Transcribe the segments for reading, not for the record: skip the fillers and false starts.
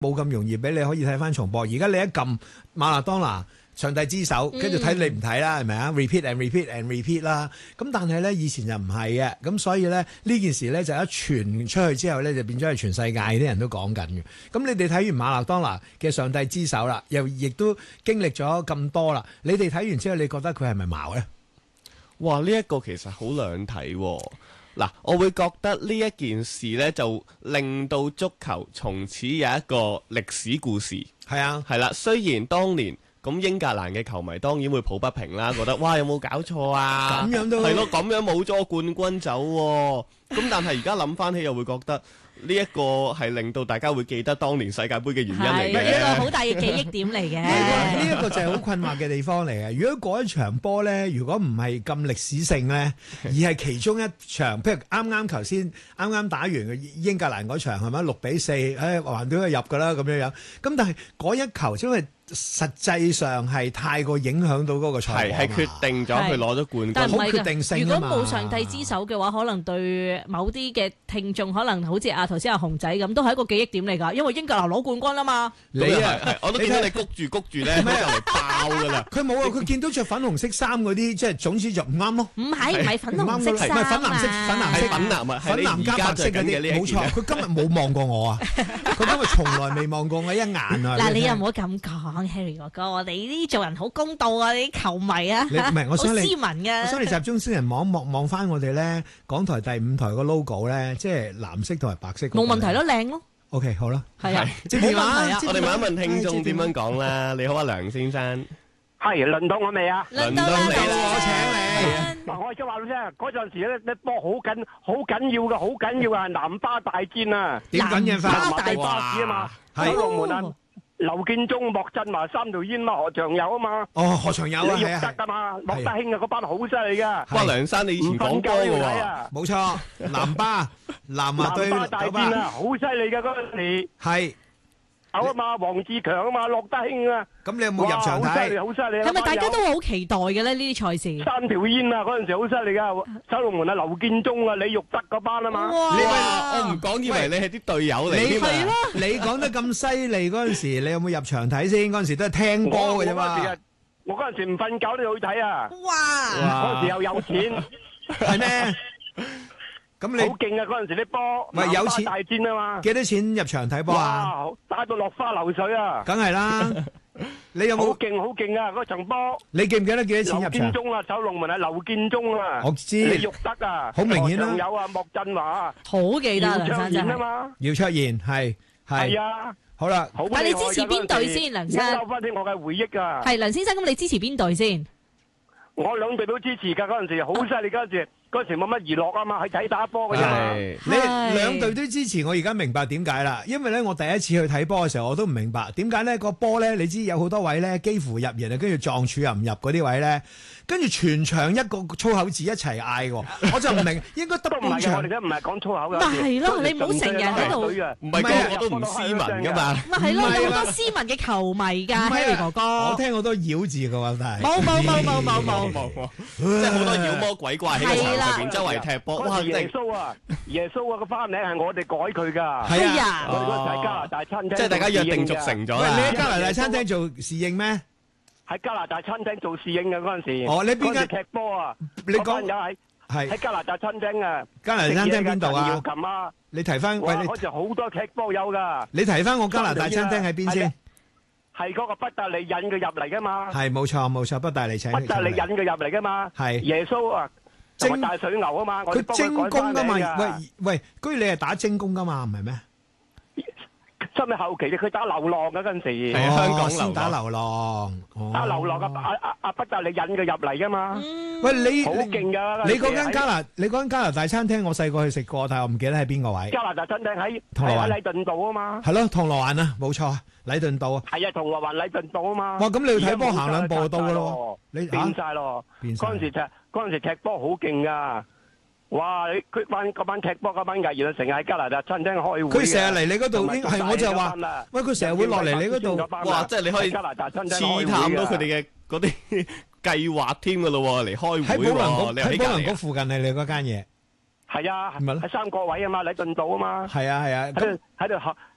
冇咁容易俾你可以睇翻重播。而家你一撳馬勒當拿上帝之手，跟住睇你唔睇啦，係咪啊？repeat and repeat and repeat 啦。咁但係咧以前就唔係嘅，咁所以咧呢件事咧就一傳出去之後咧就變咗係全世界啲人都講緊嘅。咁你哋睇完馬勒當拿嘅上帝之手啦，又亦都經歷咗咁多啦，你哋睇完之後你覺得佢係咪矛咧？ 哇！呢一個其實好兩睇喎。嗱，我會覺得呢一件事呢，就令到足球從此有一個歷史故事。 係啊， 係啦。雖然當年咁英格蘭嘅球迷當然會抱不平啦，覺得哇有冇搞錯啊？ 咁樣都係咯，咁樣冇咗冠軍走喎。咁但係而家諗翻起又會覺得呢一個係令到大家會記得當年世界盃嘅原因嚟嘅。 係一個好大嘅記憶點嚟嘅。 呢一個就係好困惑嘅地方嚟嘅。如果嗰一場波咧，如果唔係咁歷史性咧，而係其中一場，譬如啱頭先啱打完嘅英格蘭嗰場係咪6-4？橫掂都係入㗎啦咁樣樣。咁但係嗰一球因為實際上係太過影響到嗰個賽果， 係決定咗佢攞咗冠軍， 但係唔係㗎， 好決定性啊嘛。 如果冇上帝之手嘅話，可能對某啲嘅聽眾，可能好似頭先阿熊仔咁，都係一個記憶點嚟㗎。因為英格蘭攞冠軍啦嘛。 你啊， 我都見到你谷住咧，咩就嚟爆㗎啦！ 佢冇啊！佢見到着粉紅色衫嗰啲，即係總之就唔啱咯。 唔係粉紅色衫唔係粉藍色，粉藍加白色嗰啲，冇錯。佢今日冇望過我啊！佢今日從來未望過我一眼啊！ 嗱，你又唔好咁講 ，Harry 哥哥，我哋呢啲做人好公道啊！你啲球迷啊， 你唔係我想你好斯文嘅。 我想你集中先人望翻我哋咧，港台第5台個 logo 咧，即係藍色同埋白色。 冇問題咯，靚咯。 OK， 好啦， 係啊， 冇問題啊。 我哋問一問聽眾點樣講啦。你好啊，梁先生。 係輪到我未啊？ 輪到你啦， 我請你。 嗱，我而家話俾你聽，嗰陣時咧，啲波好緊要嘅，好緊要啊！南巴大戰啊， 點緊嘅法？ 南巴巴士啊嘛， 係九龍門啊，劉建忠、莫振華、三條煙嘛，何長友啊嘛。 哦，何長友啊， 李玉係啊， 德啊嘛，莫德興啊，嗰班好犀利噶。 哇，梁生你以前講波嘅喎。 冇錯，南巴對南巴大九巴戰啊，好犀利噶嗰陣時。 係。 有啊嘛，黃志強啊嘛，駱德興啊。 咁你有冇入場睇？ 好犀利，好犀利。 係咪大家都好期待嘅咧？呢啲賽事。 三條煙啊，嗰陣時好犀利噶，九龍門啊，劉建忠啊，李玉德嗰班啊嘛。 我唔講，以為你係啲隊友嚟添啊！ 你講得咁犀利嗰陣時，你有冇入場睇先？嗰陣時都係聽波嘅啫嘛。 我嗰陣時唔瞓覺都去睇啊！ 哇！ 嗰陣時又有錢， 係咩？咁你好勁啊！嗰陣時啲波， 喂有錢大戰啊嘛！ 幾多錢入場睇波啊？ 哇！打到落花流水啊！ 梗係啦。你有冇？ 好勁啊！嗰場波。 你記唔記得幾多錢入場？ 劉建忠啊，九龍門啊，劉建忠啊。 我知。 李玉德啊。 好明顯啦。 仲有啊，莫振華啊。 好記得梁生真係。 姚卓然係。 係啊。 好啦。 但係你支持邊隊先，梁生？ 收翻啲我嘅回憶啊。 係梁先生，咁你支持邊隊先？ 我兩隊都支持㗎，嗰陣時好犀利嗰陣時。嗰時冇乜娛樂啊嘛，去睇打波嘅啫嘛。 你兩隊都支持，我而家明白點解啦。因為咧，我第一次去睇波嘅時候，我都唔明白點解咧個波咧，你知有好多位咧幾乎入人啊，跟住撞柱又唔入嗰啲位咧，跟住全場一個粗口字一齊嗌喎，我就唔明應該得半場。 我哋都唔係講粗口㗎。 咪係咯，你唔好成日喺度。 唔係個個都唔斯文㗎嘛。 咪係咯，有好多斯文嘅球迷㗎，Harry 哥哥。 我聽好多妖字㗎喎，但係。 冇。 即係好多妖魔鬼怪喺個場上邊周圍踢波。 哇！耶穌啊，個花名係我哋改佢㗎。 係啊， 嗰個就係加拿大餐廳。 即係大家約定俗成咗。 喂，你喺加拿大餐廳做侍應咩？ 喺加拿大餐廳做侍應嘅嗰陣時。 哦，你邊間踢波啊？ 你講係喺加拿大餐廳啊。 加拿大餐廳邊度啊？ 姚琴啊。 你提翻，喂， 嗰時好多踢波友㗎。 你提翻我加拿大餐廳喺邊先？ 係嗰個不達利引佢入嚟㗎嘛？ 係冇錯，不達利請。 不達利引佢入嚟㗎嘛？ 係耶穌啊！蒸大水牛啊嘛， 佢精工噶嘛？喂，居然你係打精工噶嘛？唔係咩？ 真係後期佢打流浪噶嗰陣時， 係香港先打流浪， 打流浪阿不達你引佢入嚟噶嘛？ 喂，你好勁噶！ 你嗰間加拿大餐廳，我細個去食過，但係我唔記得喺邊個位。 加拿大餐廳喺銅鑼灣禮頓道啊嘛。 係咯，銅鑼灣啊，冇錯，禮頓道啊。 係啊，銅鑼灣禮頓道啊嘛。 哇，咁你去睇波行兩步就到噶咯？你變晒咯，嗰陣時踢波好勁噶。哇！佢嗰班踢波嗰班藝員啊，成日喺加拿大餐廳開會。 佢成日嚟你嗰度，係我就話，喂，佢成日會落嚟你嗰度。 哇！即係你可以加拿大餐廳刺探到佢哋嘅嗰啲計劃添噶咯，嚟開會。喺寶能局附近係你嗰間嘢。 係啊，喺三角位啊嘛，禮頓道啊嘛。 係啊。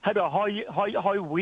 喺度開會。